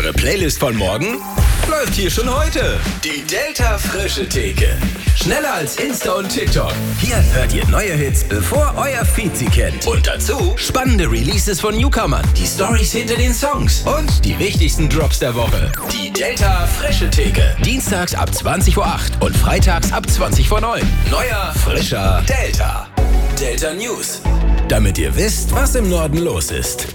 Eure Playlist von morgen läuft hier schon heute. Die Delta Frische Theke. Schneller als Insta und TikTok. Hier hört ihr neue Hits, bevor euer Feed sie kennt. Und dazu spannende Releases von Newcomern, die Storys hinter den Songs und die wichtigsten Drops der Woche. Die Delta Frische Theke. Dienstags ab 20:08 und freitags ab 20:09. Neuer, frischer Delta. Delta News. Damit ihr wisst, was im Norden los ist.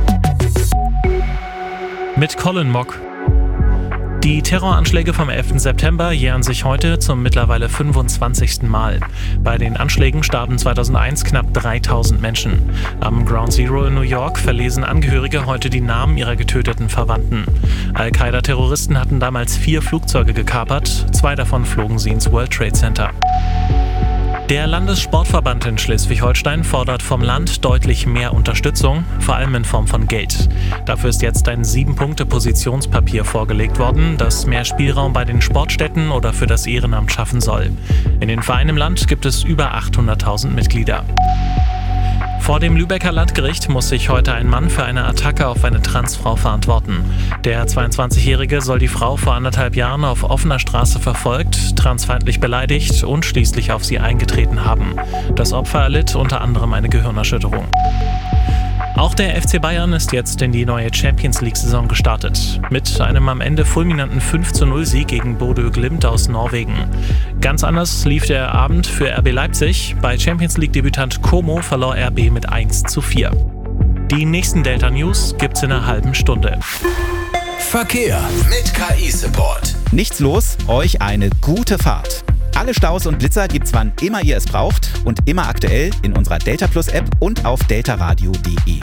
Mit Colin Mock. Die Terroranschläge vom 11. September jähren sich heute zum mittlerweile 25. Mal. Bei den Anschlägen starben 2001 knapp 3000 Menschen. Am Ground Zero in New York verlesen Angehörige heute die Namen ihrer getöteten Verwandten. Al-Qaida-Terroristen hatten damals 4 Flugzeuge gekapert, 2 davon flogen sie ins World Trade Center. Der Landessportverband in Schleswig-Holstein fordert vom Land deutlich mehr Unterstützung, vor allem in Form von Geld. Dafür ist jetzt ein 7-Punkte-Positionspapier vorgelegt worden, das mehr Spielraum bei den Sportstätten oder für das Ehrenamt schaffen soll. In den Vereinen im Land gibt es über 800.000 Mitglieder. Vor dem Lübecker Landgericht muss sich heute ein Mann für eine Attacke auf eine Transfrau verantworten. Der 22-Jährige soll die Frau vor 1,5 Jahren auf offener Straße verfolgt, transfeindlich beleidigt und schließlich auf sie eingetreten haben. Das Opfer erlitt unter anderem eine Gehirnerschütterung. Auch der FC Bayern ist jetzt in die neue Champions-League-Saison gestartet. Mit einem amEnde fulminanten 5:0-Sieg gegen Bodø Glimt aus Norwegen. Ganz anders lief der Abend für RB Leipzig. Bei Champions-League-Debütant Como verlor RB mit 1:4. Die nächsten Delta News gibt's in einer halben Stunde. Verkehr mit KI-Support. Nichts los, euch eine gute Fahrt. Alle Staus und Blitzer gibt's wann immer ihr es braucht und immer aktuell in unserer Delta Plus App und auf deltaradio.de.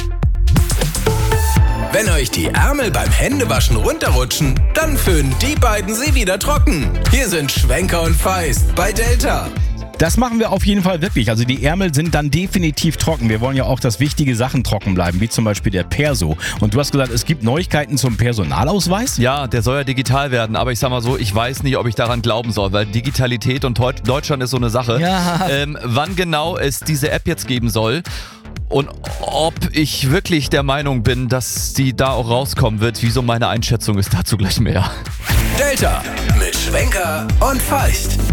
Wenn euch die Ärmel beim Händewaschen runterrutschen, dann föhnen die beiden sie wieder trocken. Hier sind Schwenker und Feist bei Delta. Das machen wir auf jeden Fall wirklich. Also die Ärmel sind dann definitiv trocken. Wir wollen ja auch, dass wichtige Sachen trocken bleiben, wie zum Beispiel der Perso. Und du hast gesagt, es gibt Neuigkeiten zum Personalausweis? Ja, der soll ja digital werden. Aber ich sag mal so, ich weiß nicht, ob ich daran glauben soll, weil Digitalität und Deutschland ist so eine Sache. Ja. Wann genau es diese App jetzt geben soll und ob ich wirklich der Meinung bin, dass die da auch rauskommen wird, wieso meine Einschätzung ist, dazu gleich mehr. Delta mit Schwenker und Feist.